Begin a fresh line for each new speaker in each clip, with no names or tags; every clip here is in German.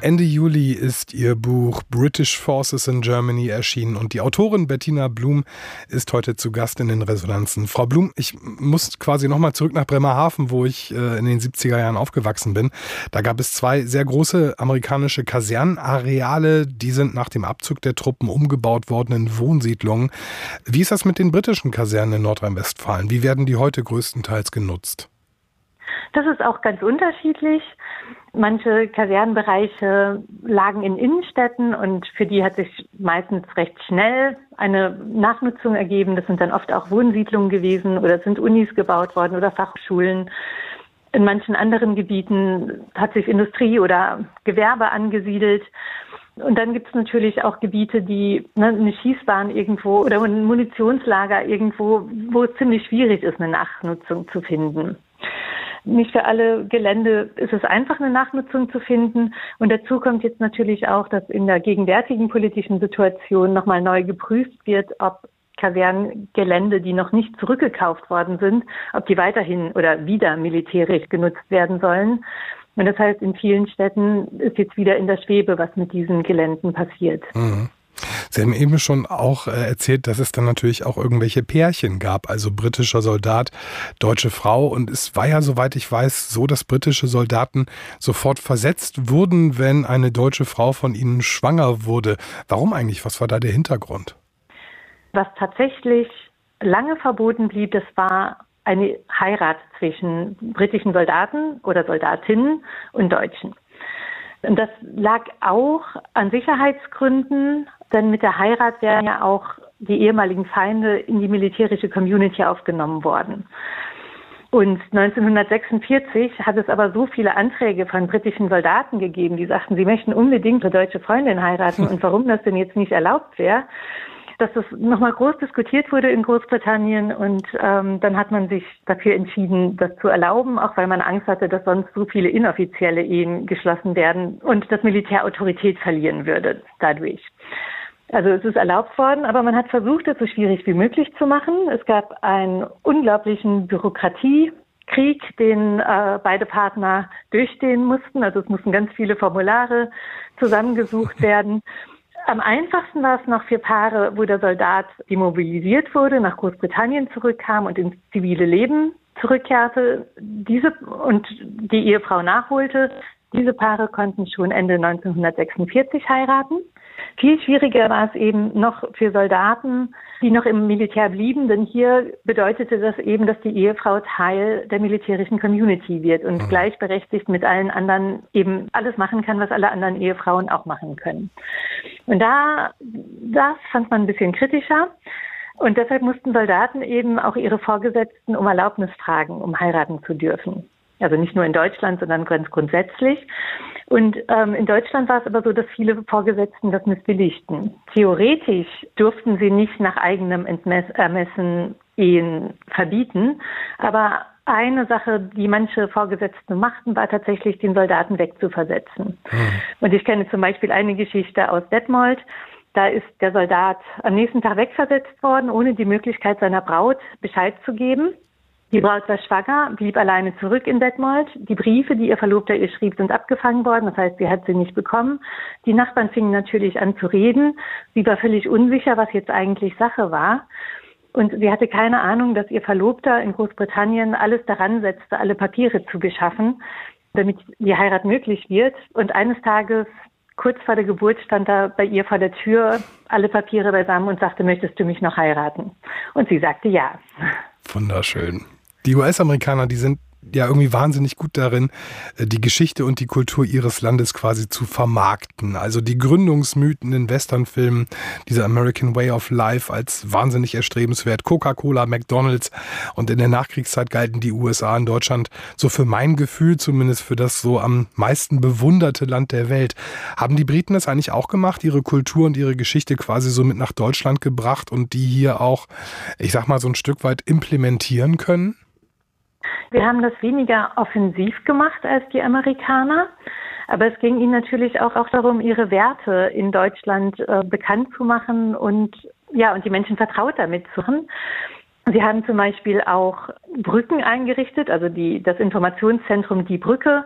Ende Juli ist ihr Buch British Forces in Germany erschienen und die Autorin Bettina Blum ist heute zu Gast in den Resonanzen. Frau Blum, ich muss quasi nochmal zurück nach Bremerhaven, wo ich in den 70er Jahren aufgewachsen bin. Da gab es 2 sehr große amerikanische Kasernenareale, die sind nach dem Abzug der Truppen umgebaut worden in Wohnsiedlungen. Wie ist das mit den britischen Kasernen in Nordrhein-Westfalen? Wie werden die heute größtenteils genutzt?
Das ist auch ganz unterschiedlich. Manche Kasernenbereiche lagen in Innenstädten und für die hat sich meistens recht schnell eine Nachnutzung ergeben. Das sind dann oft auch Wohnsiedlungen gewesen oder sind Unis gebaut worden oder Fachschulen. In manchen anderen Gebieten hat sich Industrie oder Gewerbe angesiedelt. Und dann gibt es natürlich auch Gebiete, die eine Schießbahn irgendwo oder ein Munitionslager irgendwo, wo es ziemlich schwierig ist, eine Nachnutzung zu finden. Nicht für alle Gelände ist es einfach, eine Nachnutzung zu finden. Und dazu kommt jetzt natürlich auch, dass in der gegenwärtigen politischen Situation nochmal neu geprüft wird, ob Kasernengelände, die noch nicht zurückgekauft worden sind, ob die weiterhin oder wieder militärisch genutzt werden sollen. Und das heißt, in vielen Städten ist jetzt wieder in der Schwebe, was mit diesen Geländen passiert.
Mhm. Sie haben eben schon auch erzählt, dass es dann natürlich auch irgendwelche Pärchen gab, also britischer Soldat, deutsche Frau. Und es war ja, soweit ich weiß, so, dass britische Soldaten sofort versetzt wurden, wenn eine deutsche Frau von ihnen schwanger wurde. Warum eigentlich? Was war da der Hintergrund?
Was tatsächlich lange verboten blieb, das war eine Heirat zwischen britischen Soldaten oder Soldatinnen und Deutschen. Und das lag auch an Sicherheitsgründen, denn mit der Heirat wären ja auch die ehemaligen Feinde in die militärische Community aufgenommen worden. Und 1946 hat es aber so viele Anträge von britischen Soldaten gegeben, die sagten, sie möchten unbedingt eine deutsche Freundin heiraten und warum das denn jetzt nicht erlaubt wäre, dass das nochmal groß diskutiert wurde in Großbritannien und dann hat man sich dafür entschieden, das zu erlauben, auch weil man Angst hatte, dass sonst so viele inoffizielle Ehen geschlossen werden und das Militär Autorität verlieren würde dadurch. Also es ist erlaubt worden, aber man hat versucht, es so schwierig wie möglich zu machen. Es gab einen unglaublichen Bürokratiekrieg, den beide Partner durchstehen mussten. Also es mussten ganz viele Formulare zusammengesucht werden. Am einfachsten war es noch für Paare, wo der Soldat demobilisiert wurde, nach Großbritannien zurückkam und ins zivile Leben zurückkehrte, und die Ehefrau nachholte. Diese Paare konnten schon Ende 1946 heiraten. Viel schwieriger war es eben noch für Soldaten, die noch im Militär blieben, denn hier bedeutete das eben, dass die Ehefrau Teil der militärischen Community wird und gleichberechtigt mit allen anderen eben alles machen kann, was alle anderen Ehefrauen auch machen können. Und das fand man ein bisschen kritischer. Und deshalb mussten Soldaten eben auch ihre Vorgesetzten um Erlaubnis fragen, um heiraten zu dürfen. Also nicht nur in Deutschland, sondern ganz grundsätzlich. Und in Deutschland war es aber so, dass viele Vorgesetzten das missbilligten. Theoretisch durften sie nicht nach eigenem Ermessen Ehen verbieten, aber eine Sache, die manche Vorgesetzte machten, war tatsächlich, den Soldaten wegzuversetzen. Und ich kenne zum Beispiel eine Geschichte aus Detmold. Da ist der Soldat am nächsten Tag wegversetzt worden, ohne die Möglichkeit seiner Braut Bescheid zu geben. Die Braut war schwanger, blieb alleine zurück in Detmold. Die Briefe, die ihr Verlobter ihr schrieb, sind abgefangen worden. Das heißt, sie hat sie nicht bekommen. Die Nachbarn fingen natürlich an zu reden. Sie war völlig unsicher, was jetzt eigentlich Sache war. Und sie hatte keine Ahnung, dass ihr Verlobter in Großbritannien alles daran setzte, alle Papiere zu beschaffen, damit die Heirat möglich wird. Und eines Tages, kurz vor der Geburt, stand er bei ihr vor der Tür, alle Papiere beisammen und sagte, möchtest du mich noch heiraten? Und sie sagte ja.
Wunderschön. Die US-Amerikaner, die sind ja irgendwie wahnsinnig gut darin, die Geschichte und die Kultur ihres Landes quasi zu vermarkten. Also die Gründungsmythen in Westernfilmen, dieser American Way of Life als wahnsinnig erstrebenswert, Coca-Cola, McDonald's, und in der Nachkriegszeit galten die USA in Deutschland so für mein Gefühl zumindest für das so am meisten bewunderte Land der Welt. Haben die Briten das eigentlich auch gemacht, ihre Kultur und ihre Geschichte quasi so mit nach Deutschland gebracht und die hier auch, ich sag mal, so ein Stück weit implementieren können?
Wir haben das weniger offensiv gemacht als die Amerikaner, aber es ging ihnen natürlich auch darum, ihre Werte in Deutschland bekannt zu machen und die Menschen vertraut damit zu machen. Sie haben zum Beispiel auch Brücken eingerichtet, also das Informationszentrum Die Brücke,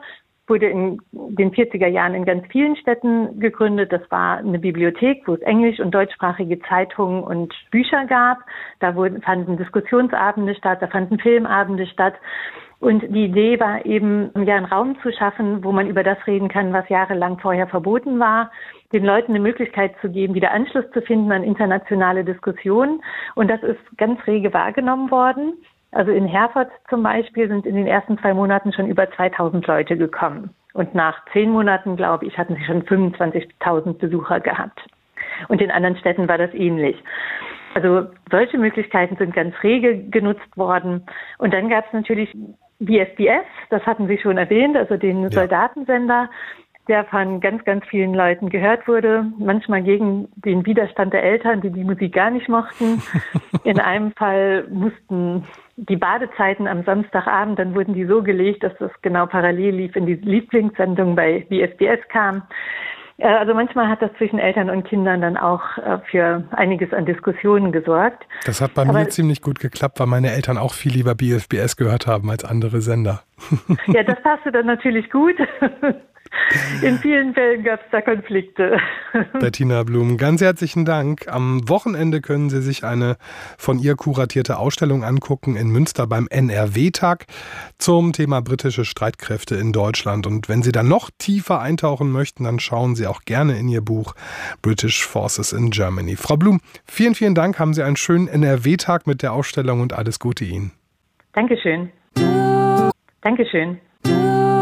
wurde in den 40er Jahren in ganz vielen Städten gegründet. Das war eine Bibliothek, wo es englisch- und deutschsprachige Zeitungen und Bücher gab. Da fanden Diskussionsabende statt, da fanden Filmabende statt. Und die Idee war eben, ja, einen Raum zu schaffen, wo man über das reden kann, was jahrelang vorher verboten war, den Leuten eine Möglichkeit zu geben, wieder Anschluss zu finden an internationale Diskussionen. Und das ist ganz rege wahrgenommen worden. Also in Herford zum Beispiel sind in den ersten 2 Monaten schon über 2000 Leute gekommen. Und nach 10 Monaten, glaube ich, hatten sie schon 25.000 Besucher gehabt. Und in anderen Städten war das ähnlich. Also solche Möglichkeiten sind ganz rege genutzt worden. Und dann gab es natürlich BFBS, das hatten Sie schon erwähnt, also den Soldatensender, der von ganz, ganz vielen Leuten gehört wurde, manchmal gegen den Widerstand der Eltern, die die Musik gar nicht mochten. In einem Fall mussten die Badezeiten am Samstagabend, dann wurden die so gelegt, dass das genau parallel lief in die Lieblingssendung bei BFBS kam. Also manchmal hat das zwischen Eltern und Kindern dann auch für einiges an Diskussionen gesorgt.
Das hat bei mir ziemlich gut geklappt, weil meine Eltern auch viel lieber BFBS gehört haben als andere Sender.
Ja, das passte dann natürlich gut. In vielen Fällen gab es da Konflikte.
Bettina Blum, ganz herzlichen Dank. Am Wochenende können Sie sich eine von ihr kuratierte Ausstellung angucken in Münster beim NRW-Tag zum Thema britische Streitkräfte in Deutschland. Und wenn Sie dann noch tiefer eintauchen möchten, dann schauen Sie auch gerne in Ihr Buch British Forces in Germany. Frau Blum, vielen, vielen Dank. Haben Sie einen schönen NRW-Tag mit der Ausstellung und alles Gute Ihnen.
Dankeschön. Dankeschön.